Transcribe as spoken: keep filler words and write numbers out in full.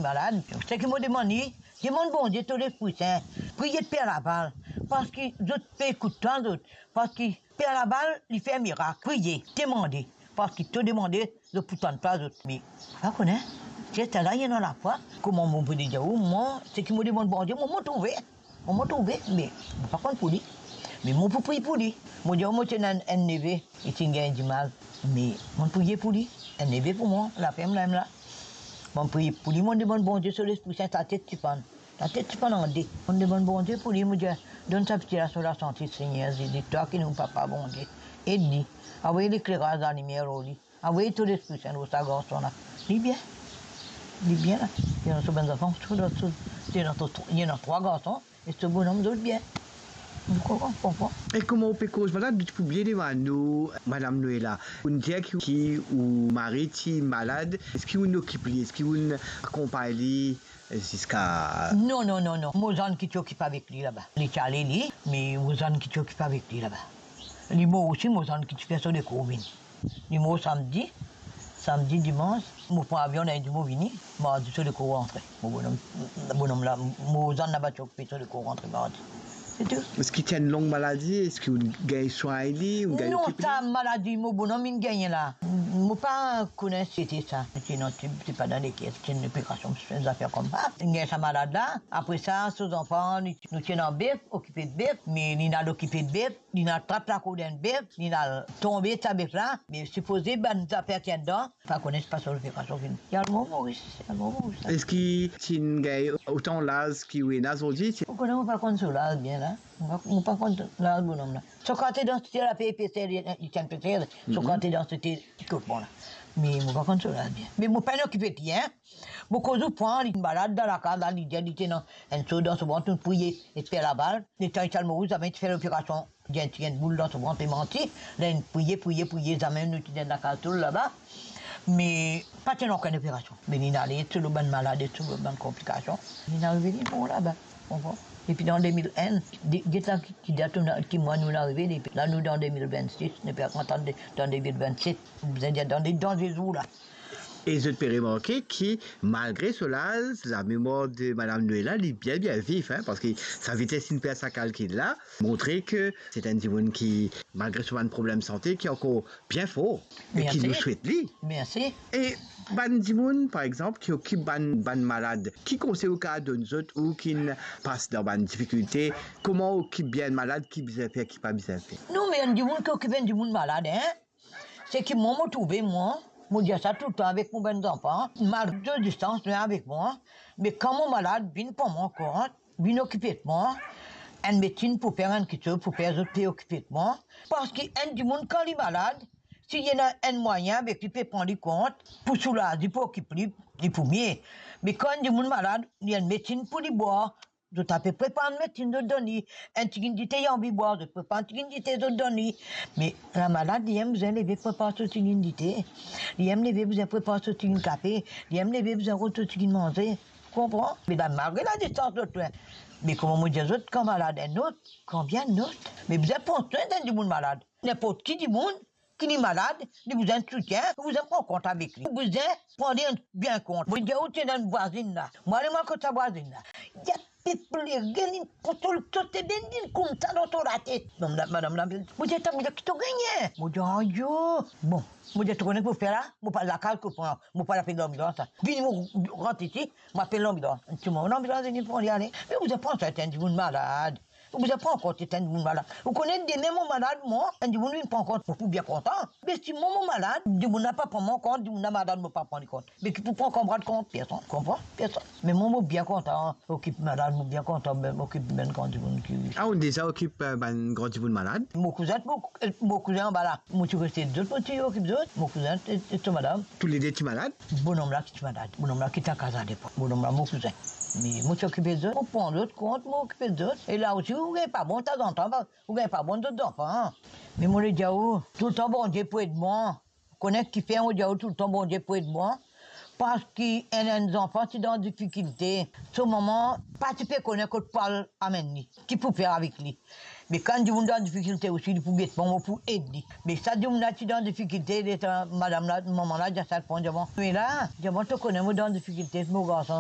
malade. C'est qui m'a demandé, demande bon Dieu, tous les poussins, priez de Père Laval, parce que d'autres pays coûtent tant d'autres, parce que Père Laval, il fait un miracle, priez, demandez, parce qu'il te demandé de pourtant pas d'autres. Mais, vous connaissez, c'est là, il y a dans la foi, comment on peut dire, moi, c'est qui me demande bon Dieu, moi, m'a trouvé, moi, m'a trouvé, mais, par contre, pour lui, mais moi, pour prier pour lui, moi, je moi, c'est un neveu, il tient du mal, mais, moi, prier pour lui, un neveu pour moi, la femme, là, là. Mon prier pour lui, mon demande bon Dieu sur l'esprit saint, ta tête tu penses. Ta tête tu penses en dé. On demande bon Dieu pour lui, mon Dieu, donne sa petite sur la santé, Seigneur, dis toi qui nous papa bon Dieu. Et dit, envoyez l'éclairage dans la lumière au lit. Envoyez tout l'esprit saint au sa garçon là. Dis bien. Dis bien là. Il y a nos enfants, il y a trois garçons, et ce bonhomme d'autres bien. Et comment on peut cause malade de publier les manos, Madame Noëlla, une dire qui ou mari qui malade, est-ce qu'il nous occupe, est-ce qu'il nous accompagne jusqu'à. Non, non, non, non. Mozan qui t'occupe avec lui là-bas. Il est allé lui, mais Mozan qui t'occupe avec lui là-bas. Les mots aussi, Mozan qui te fait sur les cours. Les mots samedi, samedi, dimanche, mon prend avion, on a du mot vini, mardi sur les cours rentrés. Mon bonhomme, bonhomme là, Mozan n'a pas occupé sur les cours rentrés mardi. C'est tout. Est-ce qu'il tient une longue maladie? Est-ce qu'il gagne soin ou gagne non, ta maladie, mon bonhomme, il gagne là. Je ne pas connaître c'était ça. Sinon, tu n'es pas dans les caisses, c'est une application, c'est des affaires comme ça. Il gagne sa malade là. Après ça, ses enfants, nous tiennent en bœuf, occupés de bœuf. Mais il n'a occupé de bœuf, il n'a attrapé la cour d'un bœuf, il a tombé de sa bœuf là. Mais supposé, ben, nous affaires tiennent dedans. Pas connaître pas sur l'application. Il y a le mot Maurice. Est-ce qu'il gagne autant l'âge qu'il est là aujourd'hui? On ne connaît pas contre l'âge bien là. On ne pas contre l'âge bonhomme là. Sauf quand tu es dans ce la P P C, il tient peut-être. Sauf quand tu es dans ce tout bon là. Mais je ne pas contre l'âge bien. Mais je ne suis pas occupé de rien. Je suis point, il balade dans la case, là, il dit, il dit, non, un saut dans ce ventre, on prier, et faire la balle. Les temps, il m'a dit, fait l'opération, il y a une boule dans ce ventre, il menti. Là, il prier, prier, prier, ça même, nous, qui dans la case, tout là-bas. Mais pas de aucune opération. Mais il est allé, tout le bon malade, tout le bon complication. Il est arrivé, bon là-bas. Et puis dans deux mille un, qui date qui moi nous arrivé, là nous dans deux mille vingt-six, nous pas content dans deux mille vingt-sept, dans des dans des jours là. Et je peux remarquer que malgré cela, la mémoire de Madame Noëlla est bien bien vive, hein, parce que sa vitesse une pièce à calculer là, montrer que c'est un dimanche qui, malgré souvent de problèmes de santé, qui est encore bien fort et Merci. qui nous souhaite lui. Merci. Et ban dimanche, par exemple, qui occupe ban, ban malade, qui conseille au cas de nous autres ou qui passe dans ban difficulté, comment occupe bien malade, qui bien fait, qui pas bien fait. Non, mais un dimanche qui occupe un dimanche malade, hein, c'est que moi, je trouvé, moi, je dis ça tout le temps avec mon ben enfant, malgré de distance, mais avec moi. Mais quand mon malade vient pour mon compte, vient occuper de moi, un médecin pour faire un kit, pour faire autres préoccuper de moi. Parce qu'un du monde, quand il est malade, s'il y a un moyen avec lui peut prendre compte, pour soulager, pour occuper, il pour mieux. Mais quand un du monde malade, il y a un médecin pour lui boire. Je t'ai préparé un médecin de donner, un petit qui dit envie de boire, je prépare un petit qui dit de donner. Mais la malade, il aime besoin de préparer ce petit qui dit. Il aime besoin de préparer ce petit café, il aime besoin de ce petit manger. Tu comprends? Mais malgré la distance de toi. Mais comment on dit aux autres, quand malade un autre, combien d'autres? Mais vous êtes pour d'un du monde malade. N'importe qui du monde qui est malade, vous avez un soutien, vous avez un compte avec lui. Vous avez prendre bien compte. Vous dites, où tu es dans une voisine là? Moi, je suis dans ta voisine là. Il y a people qui gagnent pour tout le temps, c'est bien dit comme ça dans la tête. Madame la vous dites, mais qui t'a gagné? Vous dites, oh yo. Bon, vous dites, tu connais pour faire là? Vous parlez de la cale, vous parlez de l'ambulance. Venez, vous rentrez ici, vous m'appelez l'ambulance. Tu m'as l'ambulance, vous allez aller. Mais vous êtes pas un du monde malade. Vous n'avez pas encore été un monde malade. Vous connaissez des mêmes malades, moi, un du monde n'est pas encore pour bien content. Mais si mon malade, du monde n'a pas pour mon compte, du monde n'a malade ne pas prendre compte. Mais qui peut pas comprendre compte, personne. Comprends? Personne. Mais moi, je suis bien content. Occupe malade, je suis bien content, mais occupe bien quand du monde qui. Ah, on déjà occupe un grand du monde malade? Mon cousin, mon cousin en bas là. Mon cousin, c'est deux petits occupe d'autres. Mon cousin, c'est madame. Tous les deux, tu es malade? Bon homme là qui est malade. Bon homme là qui est en casa à l'époque. Bon homme là, mon cousin. Mais moi, je m'occupe d'eux, je prends d'autres comptes, je m'occupe d'eux. Et là aussi, vous n'avez pas bon de temps en temps, vous n'avez pas bon d'autres enfants. Mais moi, le diao, tout le temps, bon Dieu pour aider moi. Vous connaissez qui fait un diao tout le temps, bon Dieu pour aider moi. Parce qu'il y a des enfants qui sont dans difficulté. Ce moment, pas tu peux connaître que tu parles à lui. Qui peut faire avec lui. Mais quand tu es dans difficulté aussi, il faut être bon pour aider. Mais ça, tu es dans difficulté, madame là, maman là, j'ai ça le point de moi. Mais là, je te connais, moi dans difficulté, mon garçon.